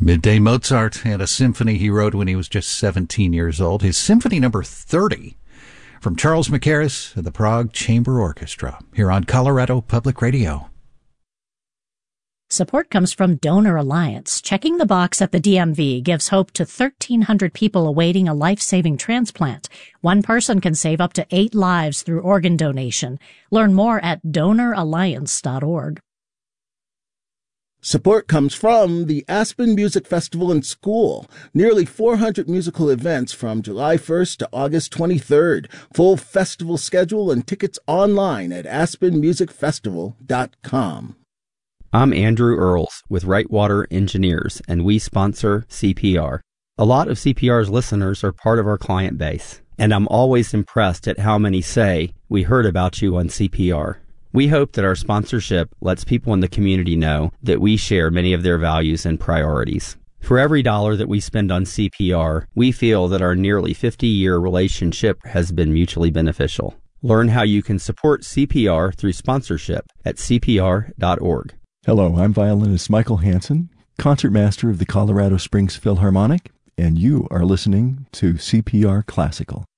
Midday Mozart had a symphony he wrote when he was just 17 years old. His symphony number 30 from Charles Mackerras and the Prague Chamber Orchestra here on Colorado Public Radio. Support comes from Donor Alliance. Checking the box at the DMV gives hope to 1,300 people awaiting a life-saving transplant. One person can save up to 8 lives through organ donation. Learn more at donoralliance.org. Support comes from the Aspen Music Festival and School. Nearly 400 musical events from July 1st to August 23rd. Full festival schedule and tickets online at aspenmusicfestival.com. I'm Andrew Earls with Wrightwater Engineers, and we sponsor CPR. A lot of CPR's listeners are part of our client base, and I'm always impressed at how many say, "We heard about you on CPR." We hope that our sponsorship lets people in the community know that we share many of their values and priorities. For every dollar that we spend on CPR, we feel that our nearly 50-year relationship has been mutually beneficial. Learn how you can support CPR through sponsorship at cpr.org. Hello, I'm violinist Michael Hansen, concertmaster of the Colorado Springs Philharmonic, and you are listening to CPR Classical.